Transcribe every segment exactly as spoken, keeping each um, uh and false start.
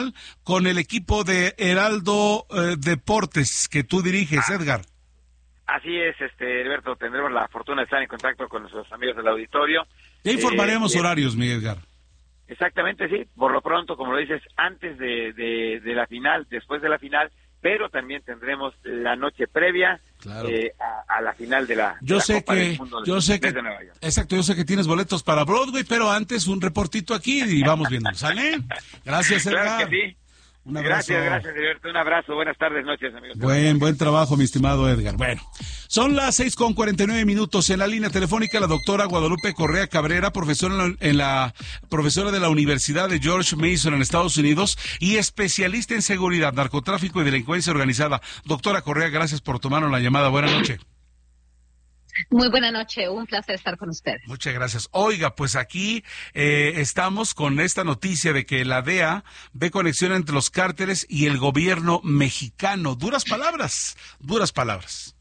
final con el equipo de Heraldo eh, Deportes que tú diriges, ah, Edgar. Así es, este Alberto, tendremos la fortuna de estar en contacto con nuestros amigos del auditorio. Ya informaremos eh, horarios, mi Edgar. Exactamente, sí, por lo pronto, como lo dices, antes de, de, de la final, después de la final, pero también tendremos la noche previa, claro, eh, a, a la final de la, yo de la sé Copa que, del Mundo yo sé que, exacto, yo sé que tienes boletos para Broadway, pero antes un reportito aquí y vamos viendo, ¿sale? Gracias, Edgar. Claro que sí. Un abrazo. Gracias, gracias, Alberto. Un abrazo. Buenas tardes, noches, amigos. Buen, buen trabajo, mi estimado Edgar. Bueno, son las seis con cuarenta y nueve minutos. En la línea telefónica, la doctora Guadalupe Correa Cabrera, profesora en la, en la profesora de la Universidad de George Mason en Estados Unidos y especialista en seguridad, narcotráfico y delincuencia organizada. Doctora Correa, gracias por tomarnos la llamada. Buenas noches. Muy buena noche, un placer estar con ustedes. Muchas gracias. Oiga, pues aquí eh, estamos con esta noticia de que la D E A ve conexión entre los cárteles y el gobierno mexicano. Duras palabras, duras palabras.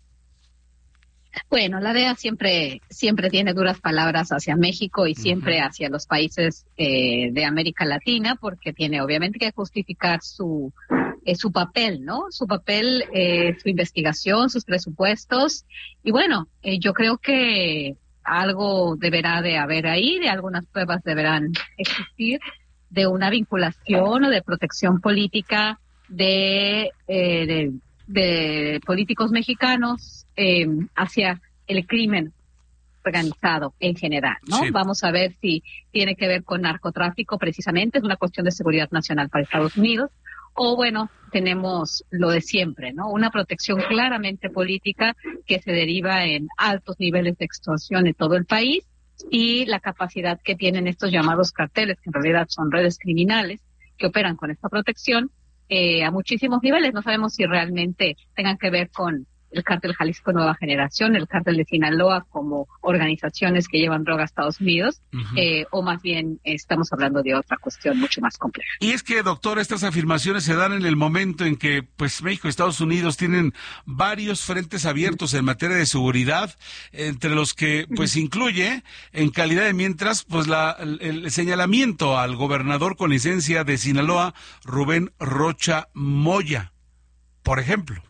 Bueno, la D E A siempre siempre tiene duras palabras hacia México y siempre uh-huh. hacia los países eh, de América Latina, porque tiene obviamente que justificar su eh, su papel, ¿no? Su papel, eh, su investigación, sus presupuestos. Y bueno, eh, yo creo que algo deberá de haber ahí, de algunas pruebas deberán existir, de una vinculación o de protección política de, eh, de, de políticos mexicanos eh, hacia el crimen organizado en general, ¿no? Sí. Vamos a ver si tiene que ver con narcotráfico precisamente, es una cuestión de seguridad nacional para Estados Unidos, o bueno, tenemos lo de siempre, ¿no? Una protección claramente política que se deriva en altos niveles de extorsión en todo el país y la capacidad que tienen estos llamados carteles, que en realidad son redes criminales, que operan con esta protección eh, a muchísimos niveles. No sabemos si realmente tengan que ver con el cártel Jalisco Nueva Generación, el cártel de Sinaloa como organizaciones que llevan droga a Estados Unidos, uh-huh. eh, o más bien eh, estamos hablando de otra cuestión mucho más compleja. Y es que, doctor, estas afirmaciones se dan en el momento en que pues México y Estados Unidos tienen varios frentes abiertos en materia de seguridad, entre los que pues uh-huh. incluye, en calidad de mientras, pues la, el, el señalamiento al gobernador con licencia de Sinaloa, Rubén Rocha Moya, por ejemplo.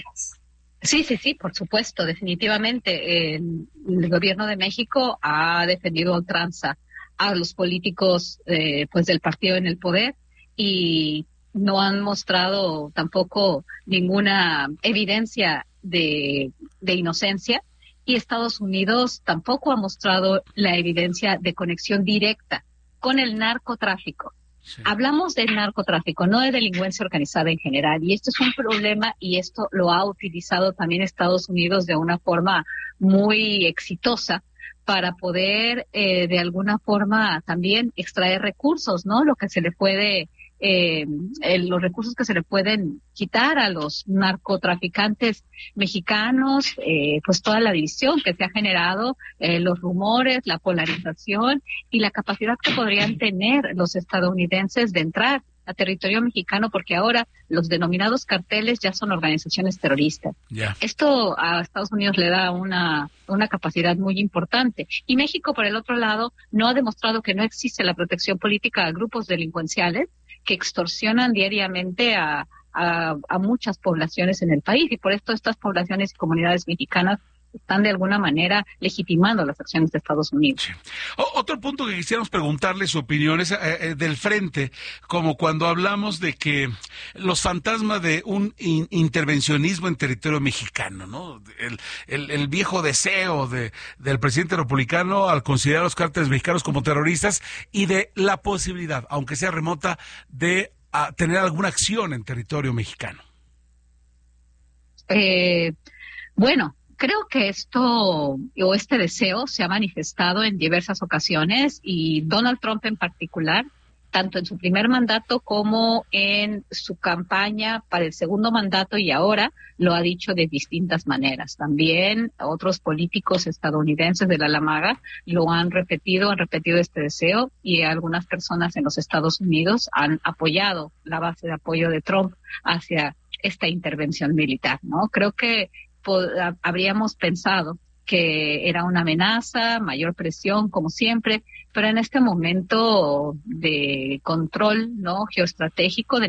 Sí, sí, sí, por supuesto, definitivamente. El, el gobierno de México ha defendido a ultranza a los políticos eh, pues del partido en el poder y no han mostrado tampoco ninguna evidencia de, de inocencia, y Estados Unidos tampoco ha mostrado la evidencia de conexión directa con el narcotráfico. Sí. Hablamos del narcotráfico, no de delincuencia organizada en general, y esto es un problema, y esto lo ha utilizado también Estados Unidos de una forma muy exitosa para poder eh, de alguna forma también extraer recursos, ¿no? Lo que se le puede, eh, el, los recursos que se le pueden quitar a los narcotraficantes mexicanos, eh, pues toda la división que se ha generado, eh, los rumores, la polarización y la capacidad que podrían tener los estadounidenses de entrar a territorio mexicano, porque ahora los denominados carteles ya son organizaciones terroristas. Yeah. Esto a Estados Unidos le da una, una capacidad muy importante. Y México, por el otro lado, no ha demostrado que no existe la protección política a grupos delincuenciales que extorsionan diariamente a, a, a muchas poblaciones en el país. Y por esto estas poblaciones y comunidades mexicanas están de alguna manera legitimando las acciones de Estados Unidos. Sí. O, otro punto que quisiéramos preguntarle su opinión es eh, eh, del frente, como cuando hablamos de que los fantasmas de un in, intervencionismo en territorio mexicano, ¿no? El, el, el viejo deseo de, del presidente republicano al considerar a los cárteles mexicanos como terroristas y de la posibilidad, aunque sea remota, de a, tener alguna acción en territorio mexicano. Eh, bueno, Creo que esto o este deseo se ha manifestado en diversas ocasiones, y Donald Trump en particular, tanto en su primer mandato como en su campaña para el segundo mandato, y ahora lo ha dicho de distintas maneras. También otros políticos estadounidenses de la ala maga lo han repetido, han repetido este deseo, y algunas personas en los Estados Unidos han apoyado la base de apoyo de Trump hacia esta intervención militar, ¿no? Creo que Pod- habríamos pensado que era una amenaza, mayor presión, como siempre, pero en este momento de control, ¿no?, geoestratégico, de